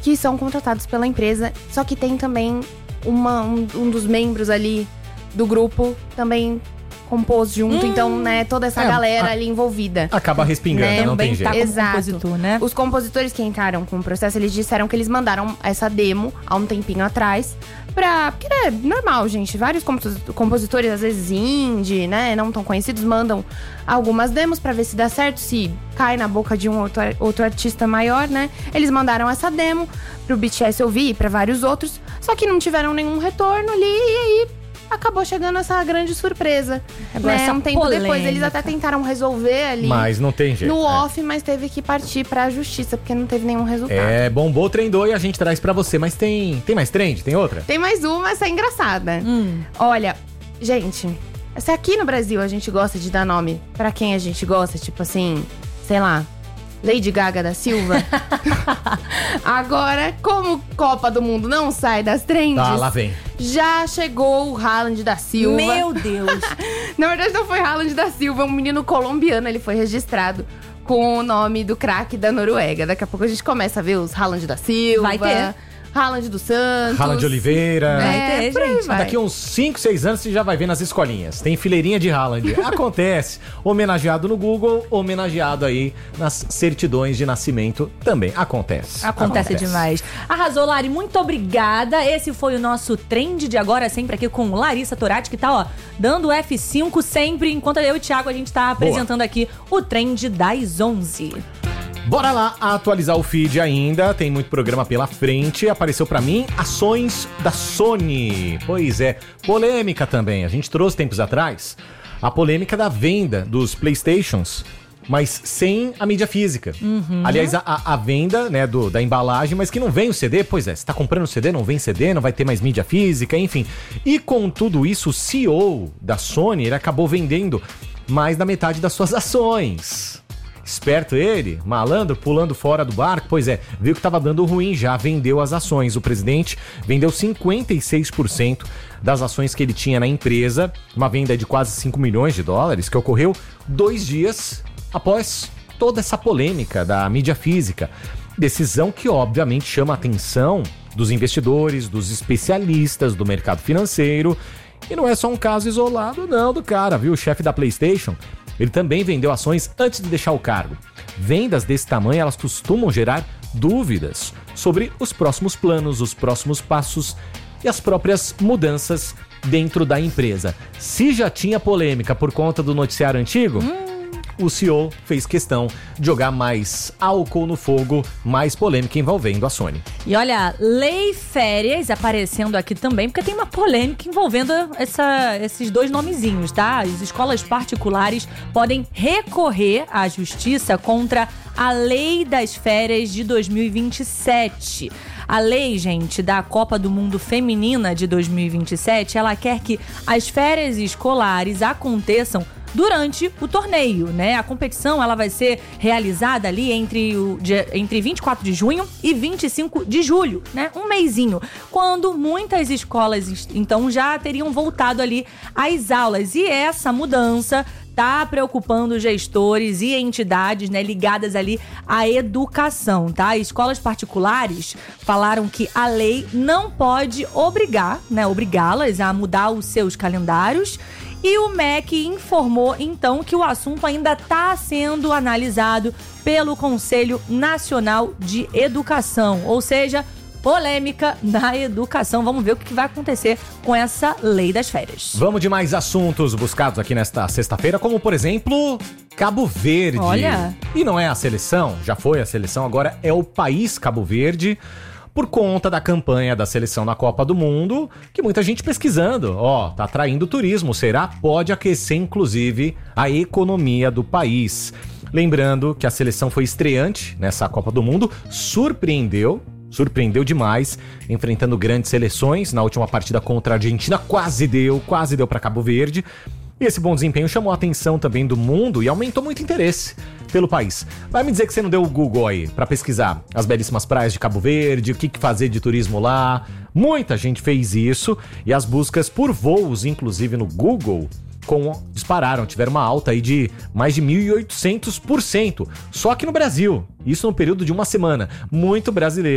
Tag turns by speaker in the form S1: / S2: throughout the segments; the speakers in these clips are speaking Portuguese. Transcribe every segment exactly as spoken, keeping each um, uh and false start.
S1: que são contratados pela empresa. Só que tem também uma, um, um dos membros ali do grupo também compôs junto. Hum. Então, né, toda essa é, galera a, ali envolvida.
S2: Acaba respingando, né? Não tem jeito.
S1: Tá Exato.
S3: Compositor, né?
S1: Os compositores que entraram com o processo, eles disseram que eles mandaram essa demo há um tempinho atrás. Pra, porque é normal, gente. Vários compositores, às vezes indie, né, não tão conhecidos, mandam algumas demos pra ver se dá certo, se cai na boca de um outro, outro artista maior, né. Eles mandaram essa demo pro B T S ouvir e pra vários outros, só que não tiveram nenhum retorno ali, e aí acabou chegando essa grande surpresa.
S3: Agora,
S1: né?
S3: essa
S1: Um tempo
S3: polêmica.
S1: depois, eles até tentaram resolver ali.
S2: Mas não tem jeito.
S1: No
S2: é.
S1: off, mas teve que partir pra justiça, porque não teve nenhum resultado.
S2: É, bombou, trendou e a gente traz pra você. Mas tem, tem mais trend? Tem outra?
S1: Tem mais uma, essa é engraçada.
S3: Hum.
S1: Olha, gente, se aqui no Brasil a gente gosta de dar nome pra quem a gente gosta, tipo assim, sei lá, Lady Gaga da Silva. Agora, como Copa do Mundo não sai das trends,
S2: Tá, lá vem.
S1: já chegou o Haaland da Silva.
S3: Meu Deus.
S1: Na verdade, não foi Haaland da Silva, é um menino colombiano. Ele foi registrado com o nome do craque da Noruega. Daqui a pouco a gente começa a ver os Haaland da Silva.
S3: Vai ter.
S1: Haaland dos Santos.
S2: Haaland Oliveira.
S3: Vai
S1: É,
S3: ter,
S1: por aí
S3: gente.
S1: vai.
S2: Daqui uns cinco, seis anos você já vai ver nas escolinhas. Tem fileirinha de Haaland. Acontece. Homenageado no Google, homenageado aí nas certidões de nascimento. Também acontece.
S3: Acontece, Acontece demais. Arrasou, Lari. Muito obrigada. Esse foi o nosso trend de agora, sempre aqui com Larissa Torati, que tá, ó, dando F cinco sempre, enquanto eu e o Thiago, a gente tá apresentando Boa. aqui o trend das onze.
S2: Bora lá atualizar o feed ainda, tem muito programa pela frente. Apareceu pra mim ações da Sony. Pois é, polêmica também. A gente trouxe tempos atrás a polêmica da venda dos PlayStations, mas sem a mídia física.
S3: Uhum.
S2: Aliás, a, a venda, né, do, da embalagem, mas que não vem o C D. Pois é, você tá comprando o C D, não vem C D, não vai ter mais mídia física, enfim. E com tudo isso, o C E O da Sony, ele acabou vendendo mais da metade das suas ações. Esperto ele, malandro, pulando fora do barco. Pois é, viu que tava dando ruim, já vendeu as ações. O presidente vendeu cinquenta e seis por cento das ações que ele tinha na empresa. Uma venda de quase cinco milhões de dólares que ocorreu dois dias após toda essa polêmica da mídia física. Decisão que obviamente chama a atenção dos investidores, dos especialistas do mercado financeiro. E não é só um caso isolado não do cara, viu? O chefe da PlayStation, ele também vendeu ações antes de deixar o cargo. Vendas desse tamanho, elas costumam gerar dúvidas sobre os próximos planos, os próximos passos e as próprias mudanças dentro da empresa. Se já tinha polêmica por conta do noticiário antigo, hum. o C E O fez questão de jogar mais álcool no fogo, mais polêmica envolvendo a Sony.
S3: E olha, Lei Férias aparecendo aqui também, porque tem uma polêmica envolvendo essa, esses dois nomezinhos, tá? As escolas particulares podem recorrer à justiça contra a Lei das Férias de dois mil e vinte e sete. A lei, gente, da Copa do Mundo Feminina de dois mil e vinte e sete, ela quer que as férias escolares aconteçam durante o torneio, né? A competição, ela vai ser realizada ali entre, o, dia, entre vinte e quatro de junho e vinte e cinco de julho, né? Um mesinho, quando muitas escolas, então, já teriam voltado ali às aulas. E essa mudança tá preocupando gestores e entidades, né, ligadas ali à educação, tá? Escolas particulares falaram que a lei não pode obrigar, né, obrigá-las a mudar os seus calendários. E o M E C informou, então, que o assunto ainda está sendo analisado pelo Conselho Nacional de Educação, ou seja, polêmica na educação. Vamos ver o que vai acontecer com essa lei das férias.
S2: Vamos de mais assuntos buscados aqui nesta sexta-feira, como, por exemplo, Cabo Verde.
S3: Olha.
S2: E não é a seleção, já foi a seleção, agora é o país Cabo Verde, por conta da campanha da seleção na Copa do Mundo, que muita gente pesquisando, ó, tá atraindo turismo, será? Pode aquecer, inclusive, a economia do país. Lembrando que a seleção foi estreante nessa Copa do Mundo, surpreendeu, surpreendeu demais, enfrentando grandes seleções. Na última partida contra a Argentina, quase deu, quase deu para Cabo Verde. E esse bom desempenho chamou a atenção também do mundo e aumentou muito o interesse pelo país. Vai me dizer que você não deu o Google aí pra pesquisar as belíssimas praias de Cabo Verde, o que, que fazer de turismo lá. Muita gente fez isso e as buscas por voos, inclusive no Google, com, dispararam, tiveram uma alta aí de mais de mil e oitocentos por cento. Só aqui no Brasil, isso no período de uma semana. Muito brasileiro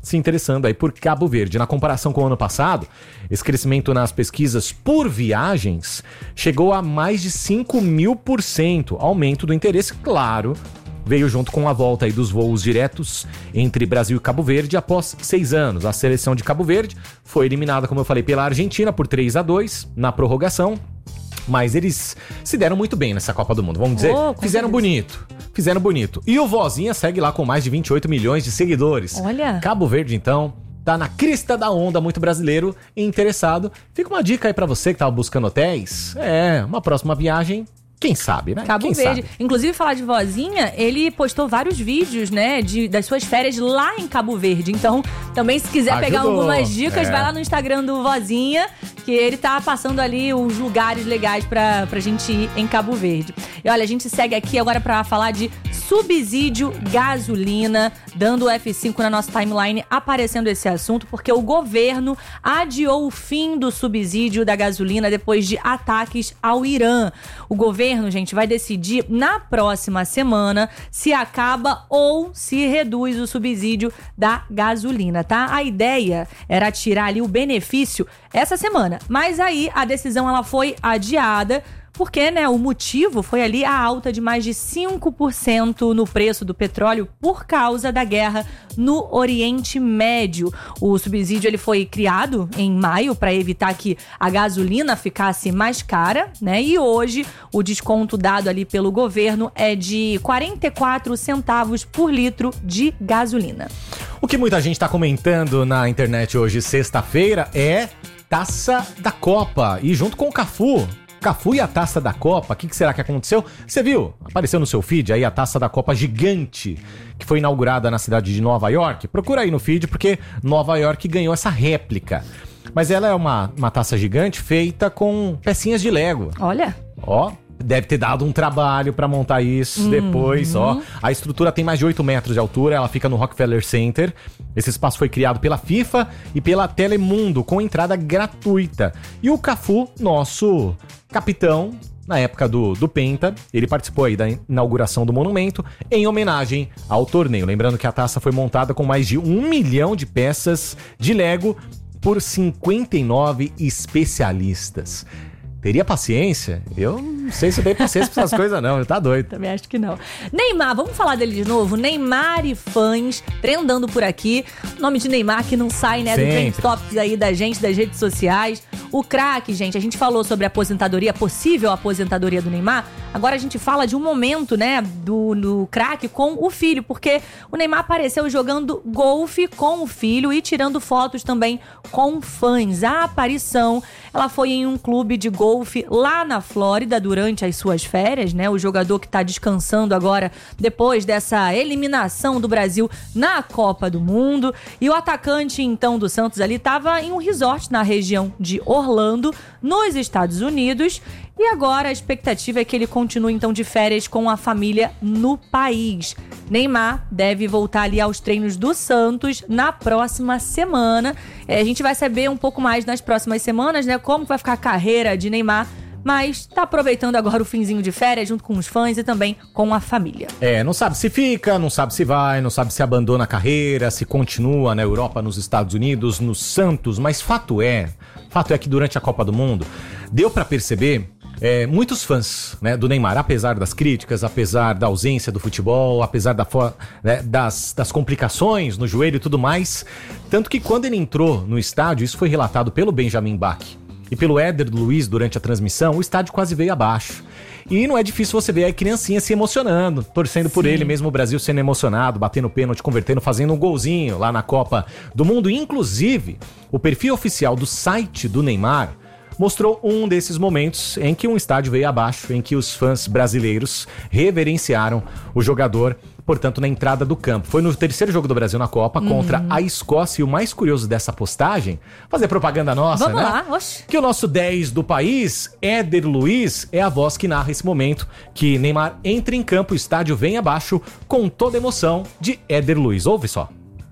S2: se interessando aí por Cabo Verde. Na comparação com o ano passado, esse crescimento nas pesquisas por viagens chegou a mais de cinco mil por cento. Aumento do interesse, claro, veio junto com a volta aí dos voos diretos entre Brasil e Cabo Verde após seis anos. A seleção de Cabo Verde foi eliminada, como eu falei, pela Argentina por três a dois na prorrogação. Mas eles se deram muito bem nessa Copa do Mundo, vamos dizer. Oh, fizeram bonito, fizeram bonito. E o Vozinha segue lá com mais de vinte e oito milhões de seguidores.
S3: Olha.
S2: Cabo Verde, então, tá na crista da onda, muito brasileiro e interessado. Fica uma dica aí pra você que tava buscando hotéis. É, uma próxima viagem... Quem sabe, né?
S3: Cabo
S2: Quem
S3: Verde.
S2: Sabe?
S3: Inclusive, falar de Vozinha, ele postou vários vídeos, né, de, das suas férias lá em Cabo Verde. Então, também se quiser
S2: Ajudou.
S3: pegar algumas dicas,
S2: É.
S3: vai lá no Instagram do Vozinha, que ele tá passando ali os lugares legais pra, pra gente ir em Cabo Verde. E olha, a gente segue aqui agora pra falar de subsídio gasolina, dando o F cinco na nossa timeline, aparecendo esse assunto, porque o governo adiou o fim do subsídio da gasolina depois de ataques ao Irã. O governo, gente, vai decidir na próxima semana se acaba ou se reduz o subsídio da gasolina, tá? A ideia era tirar ali o benefício essa semana, mas aí a decisão ela foi adiada. Porque, né, o motivo foi ali a alta de mais de cinco por cento no preço do petróleo por causa da guerra no Oriente Médio. O subsídio ele foi criado em maio para evitar que a gasolina ficasse mais cara, né? E hoje o desconto dado ali pelo governo é de quarenta e quatro centavos por litro de gasolina.
S2: O que muita gente está comentando na internet hoje, sexta-feira, é Taça da Copa. E junto com o Cafu... Cafu e a Taça da Copa, o que, que será que aconteceu? Você viu? Apareceu no seu feed aí a Taça da Copa gigante, que foi inaugurada na cidade de Nova York. Procura aí no feed, porque Nova York ganhou essa réplica. Mas ela é uma, uma taça gigante feita com pecinhas de Lego.
S3: Olha.
S2: Ó, deve ter dado um trabalho pra montar isso uhum. depois, ó. A estrutura tem mais de oito metros de altura, ela fica no Rockefeller Center. Esse espaço foi criado pela FIFA e pela Telemundo, com entrada gratuita. E o Cafu, nosso capitão, na época do, do Penta, ele participou aí da inauguração do monumento em homenagem ao torneio. Lembrando que a taça foi montada com mais de um milhão de peças de Lego por cinquenta e nove especialistas. Teria paciência? Eu não sei se eu tenho paciência pra essas coisas não, tá doido.
S3: Também acho que não. Neymar, vamos falar dele de novo? Neymar e fãs trendando por aqui. O nome de Neymar que não sai, né,
S2: Sempre.
S3: do Trend Topics aí da gente, das redes sociais. O craque, gente, a gente falou sobre a aposentadoria, a possível aposentadoria do Neymar. Agora a gente fala de um momento, né, do, do craque com o filho, porque o Neymar apareceu jogando golfe com o filho e tirando fotos também com fãs. A aparição, ela foi em um clube de golfe lá na Flórida durante as suas férias, né? O jogador que tá descansando agora depois dessa eliminação do Brasil na Copa do Mundo. E o atacante, então, do Santos ali tava em um resort na região de Orlando, nos Estados Unidos. E agora a expectativa é que ele continue, então, de férias com a família no país. Neymar deve voltar ali aos treinos do Santos na próxima semana. É, a gente vai saber um pouco mais nas próximas semanas, né? Como vai ficar a carreira de Neymar. Mas tá aproveitando agora o finzinho de férias junto com os fãs e também com a família.
S2: É, não sabe se fica, não sabe se vai, não sabe se abandona a carreira, se continua na Europa, nos Estados Unidos, no Santos. Mas fato é, fato é que durante a Copa do Mundo deu pra perceber... É, muitos fãs, né, do Neymar, apesar das críticas, apesar da ausência do futebol, apesar da fo- né, das, das complicações no joelho e tudo mais. Tanto que quando ele entrou no estádio, isso foi relatado pelo Benjamin Bach e pelo Éder Luiz durante a transmissão, o estádio quase veio abaixo. E não é difícil você ver a criancinha se emocionando, torcendo Sim. por ele, mesmo o Brasil sendo emocionado, batendo pênalti, convertendo, fazendo um golzinho lá na Copa do Mundo. Inclusive, o perfil oficial do site do Neymar mostrou um desses momentos em que um estádio veio abaixo, em que os fãs brasileiros reverenciaram o jogador, portanto, na entrada do campo. Foi no terceiro jogo do Brasil na Copa, uhum. contra a Escócia. E o mais curioso dessa postagem, fazer propaganda nossa,
S3: Vamos
S2: né?
S3: lá, oxe.
S2: Que o nosso dez do país, Éder Luiz, é a voz que narra esse momento, que Neymar entra em campo, o estádio vem abaixo, com toda a emoção de Éder Luiz. Ouve só.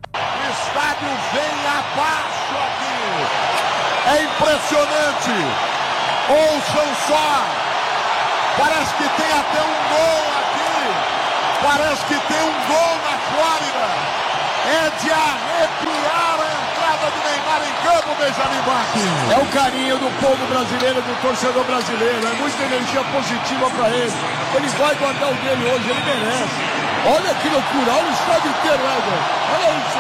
S4: O estádio vem abaixo aqui. É impressionante. Ouçam só. Parece que tem até um gol aqui. Parece que tem um gol na Flórida. É de arrepiar. Benjamin Bach? É o carinho do povo brasileiro, do torcedor brasileiro. É muita energia positiva pra ele. Ele vai guardar o dele hoje, ele merece. Olha que loucura, olha o estádio inteiro, Éder. Olha isso.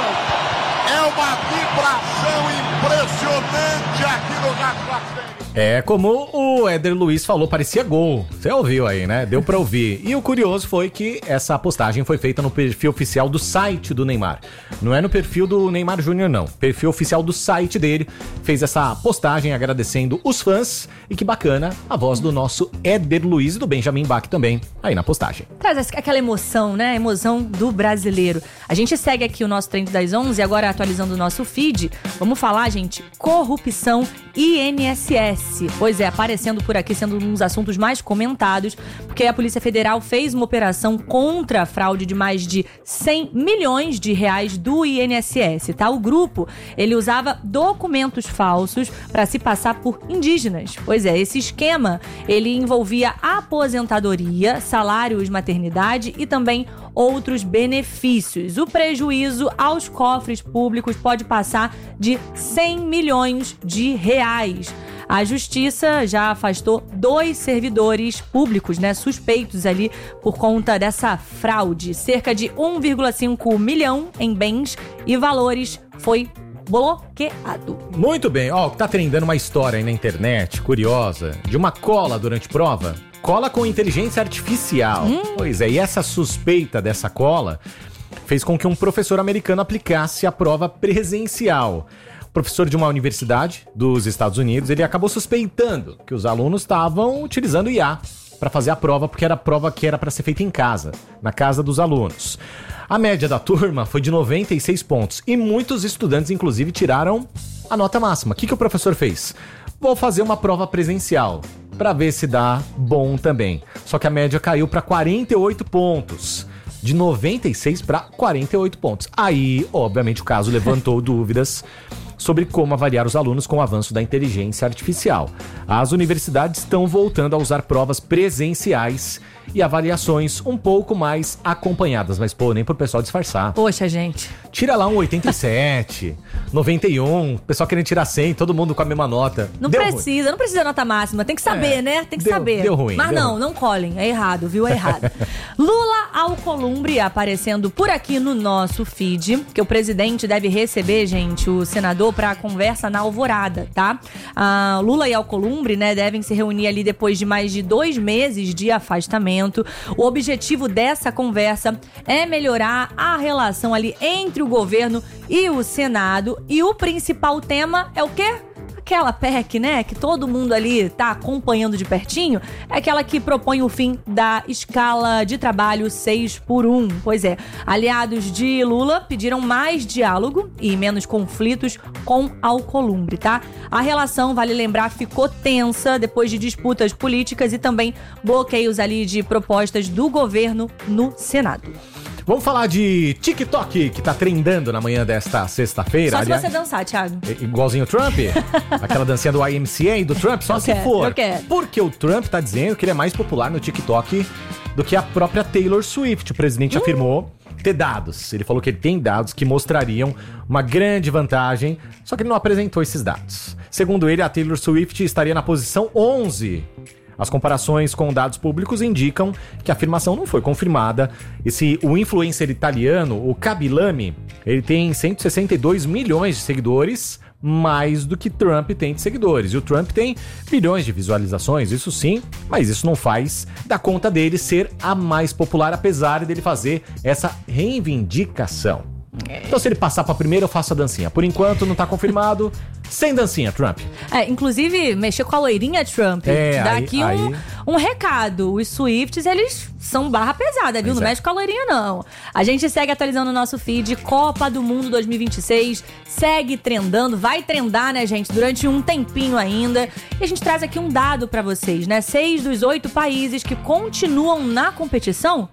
S4: É uma vibração impressionante aqui no Gato.
S2: É, como o Éder Luiz falou, parecia gol. Você ouviu aí, né? Deu pra ouvir. E o curioso foi que essa postagem foi feita no perfil oficial do site do Neymar. Não é no perfil do Neymar Júnior, não. Perfil oficial do site dele. Fez essa postagem agradecendo os fãs. E que bacana, a voz do nosso Éder Luiz e do Benjamin Bach também, aí na postagem.
S3: Traz aquela emoção, né? A emoção do brasileiro. A gente segue aqui o nosso Trend das onze, agora atualizando o nosso feed. Vamos falar, gente, corrupção I N S S. Pois é, aparecendo por aqui, sendo um dos assuntos mais comentados, porque a Polícia Federal fez uma operação contra a fraude de mais de cem milhões de reais do I N S S, tá? O grupo, ele usava documentos falsos para se passar por indígenas. Pois é, esse esquema, ele envolvia aposentadoria, salários, maternidade e também outros benefícios. O prejuízo aos cofres públicos pode passar de cem milhões de reais. A Justiça já afastou dois servidores públicos, né, suspeitos ali por conta dessa fraude. Cerca de um vírgula cinco milhão em bens e valores foi bloqueado.
S2: Muito bem, ó, tá trendando uma história aí na internet, curiosa, de uma cola durante prova. Cola com inteligência artificial. Hum. Pois é, e essa suspeita dessa cola fez com que um professor americano aplicasse a prova presencial. Professor de uma universidade dos Estados Unidos, ele acabou suspeitando que os alunos estavam utilizando I A para fazer a prova, porque era a prova que era para ser feita em casa, na casa dos alunos. A média da turma foi de noventa e seis pontos e muitos estudantes, inclusive, tiraram a nota máxima. O que, que o professor fez? Vou fazer uma prova presencial para ver se dá bom também. Só que a média caiu para quarenta e oito pontos. De noventa e seis para quarenta e oito pontos. Aí, obviamente, o caso levantou dúvidas sobre como avaliar os alunos com o avanço da inteligência artificial. As universidades estão voltando a usar provas presenciais e avaliações um pouco mais acompanhadas, mas pô, nem pro pessoal disfarçar.
S3: Poxa, gente.
S2: Tira lá um oitenta e sete, noventa e um, pessoal querendo tirar cem, todo mundo com a mesma nota.
S3: Não deu precisa, ruim. Não precisa nota máxima, tem que saber, é, né? Tem que
S2: deu,
S3: saber.
S2: Deu ruim.
S3: Mas
S2: deu
S3: não,
S2: ruim.
S3: não colhem, é errado, viu? É errado. Lula Alcolumbre aparecendo por aqui no nosso feed, que o presidente deve receber, gente, o senador para a conversa na Alvorada, tá? Ah, Lula e Alcolumbre, né, devem se reunir ali depois de mais de dois meses de afastamento. O objetivo dessa conversa é melhorar a relação ali entre o governo e o Senado. E o principal tema é o quê? Aquela P E C, né, que todo mundo ali tá acompanhando de pertinho, é aquela que propõe o fim da escala de trabalho seis por um. Pois é, aliados de Lula pediram mais diálogo e menos conflitos com Alcolumbre, tá? A relação, vale lembrar, ficou tensa depois de disputas políticas e também bloqueios ali de propostas do governo no Senado.
S2: Vamos falar de TikTok, que tá trendando na manhã desta sexta-feira.
S3: Só se
S2: aliás,
S3: você dançar, Thiago.
S2: Igualzinho o Trump? Aquela dancinha do I M C A do Trump? Só
S3: eu
S2: se
S3: quero,
S2: for.
S3: Eu quero.
S2: Porque o Trump tá dizendo que ele é mais popular no TikTok do que a própria Taylor Swift. O presidente hum. afirmou ter dados. Ele falou que ele tem dados que mostrariam uma grande vantagem, só que ele não apresentou esses dados. Segundo ele, a Taylor Swift estaria na posição onze. As comparações com dados públicos indicam que a afirmação não foi confirmada. Esse, o influencer italiano, o Kabilame, ele tem cento e sessenta e dois milhões de seguidores, mais do que Trump tem de seguidores. E o Trump tem bilhões de visualizações, isso sim, mas isso não faz da conta dele ser a mais popular, apesar dele fazer essa reivindicação. Então, se ele passar pra primeira, eu faço a dancinha. Por enquanto, não tá confirmado. Sem dancinha, Trump.
S3: É, inclusive, mexer com a loirinha Trump.
S2: É,
S3: dá
S2: aí,
S3: aqui
S2: aí...
S3: Um, um recado. Os Swifts, eles são barra pesada, viu? Pois não é. Mexe com a loirinha, não. A gente segue atualizando o nosso feed. Copa do Mundo dois mil e vinte e seis. Segue trendando. Vai trendar, né, gente? Durante um tempinho ainda. E a gente traz aqui um dado pra vocês, né? Seis dos oito países que continuam na competição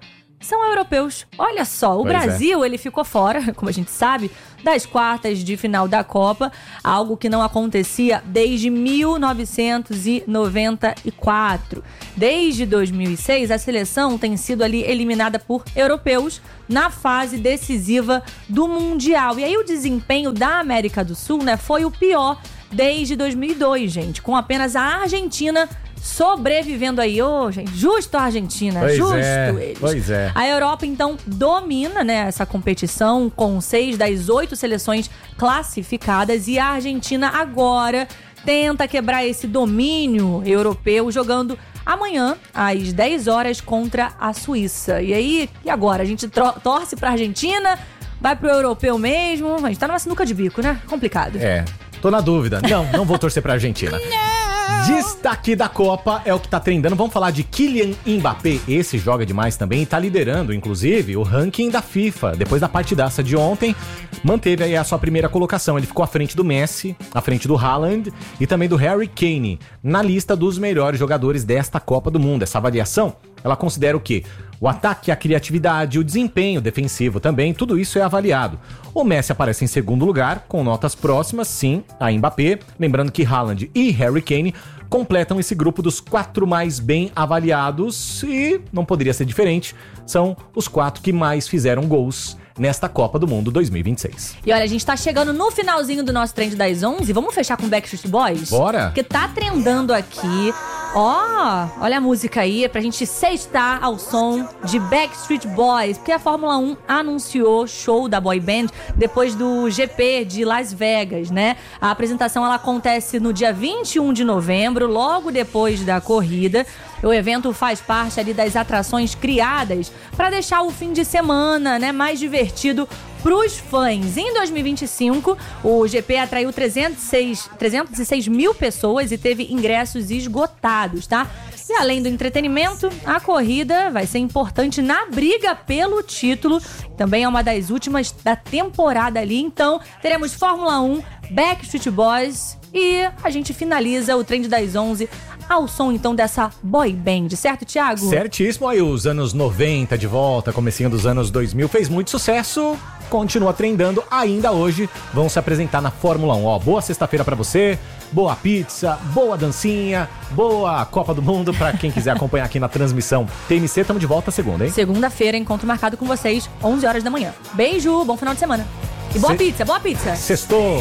S3: são europeus. Olha só, o
S2: Pois
S3: Brasil, ele ficou fora, como a gente sabe, das quartas de final da Copa, algo que não acontecia desde mil novecentos e noventa e quatro. Desde dois mil e seis, a seleção tem sido ali eliminada por europeus na fase decisiva do Mundial. E aí o desempenho da América do Sul, né, foi o pior desde dois mil e dois, gente, com apenas a Argentina sobrevivendo aí. Ô, oh, gente, justo a Argentina,
S2: Pois
S3: justo
S2: é,
S3: eles.
S2: pois é.
S3: A Europa, então, domina, né, essa competição com seis das oito seleções classificadas e a Argentina agora tenta quebrar esse domínio europeu jogando amanhã, às dez horas, contra a Suíça. E aí, e agora? A gente tro- torce pra Argentina? Vai pro europeu mesmo? A gente tá numa sinuca de bico, né? Complicado.
S2: É, tô na dúvida. Não, não vou torcer pra Argentina. Destaque da Copa é o que tá trendando. Vamos falar de Kylian Mbappé. Esse joga demais também e tá liderando, inclusive, o ranking da FIFA. Depois da partidaça de ontem, manteve aí a sua primeira colocação. Ele ficou à frente do Messi, à frente do Haaland e também do Harry Kane, na lista dos melhores jogadores desta Copa do Mundo. Essa avaliação, ela considera o quê? O ataque, a criatividade, o desempenho defensivo também, tudo isso é avaliado. O Messi aparece em segundo lugar, com notas próximas, sim, a Mbappé. Lembrando que Haaland e Harry Kane completam esse grupo dos quatro mais bem avaliados e não poderia ser diferente, são os quatro que mais fizeram gols nesta Copa do Mundo dois mil e vinte e seis.
S3: E olha, a gente tá chegando no finalzinho do nosso trend das onze. Vamos fechar com Backstreet Boys?
S2: Bora!
S3: Porque tá trendando aqui. Ó, olha a música aí, é pra gente sextar ao som de Backstreet Boys. Porque a Fórmula um anunciou show da boy band depois do G P de Las Vegas, né? A apresentação, ela acontece no dia vinte e um de novembro, logo depois da corrida. O evento faz parte ali das atrações criadas para deixar o fim de semana, né, mais divertido pros fãs. Em dois mil e vinte e cinco, o G P atraiu trezentos e seis mil pessoas e teve ingressos esgotados, tá? E além do entretenimento, a corrida vai ser importante na briga pelo título. Também é uma das últimas da temporada ali. Então, teremos Fórmula um, Backstreet Boys e a gente finaliza o Trend das onze ao som, então, dessa boy band. Certo, Thiago?
S2: Certíssimo. Aí os anos noventa de volta, comecinho dos anos dois mil, fez muito sucesso. Continua trendando ainda hoje. Vão se apresentar na Fórmula um. Ó, boa sexta-feira pra você, boa pizza, boa dancinha, boa Copa do Mundo pra quem quiser acompanhar aqui na transmissão. T M C, tamo de volta segunda, hein?
S3: Segunda-feira, encontro marcado com vocês, onze horas da manhã. Beijo, bom final de semana. E boa
S2: Se-
S3: pizza, boa pizza.
S2: Sextou!